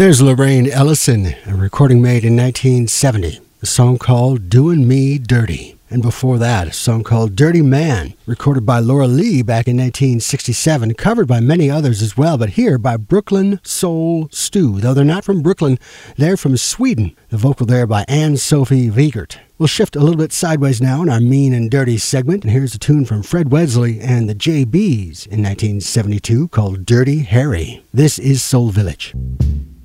There's Lorraine Ellison, a recording made in 1970, a song called Doin' Me Dirty. And before that, a song called Dirty Man, recorded by Laura Lee back in 1967, covered by many others as well, but here by Brooklyn Soul Stew. Though they're not from Brooklyn, they're from Sweden. The vocal there by Ann-Sophie Wiegert. We'll shift a little bit sideways now in our Mean and Dirty segment, and here's a tune from Fred Wesley and the JBs in 1972 called Dirty Harry. This is Soul Village.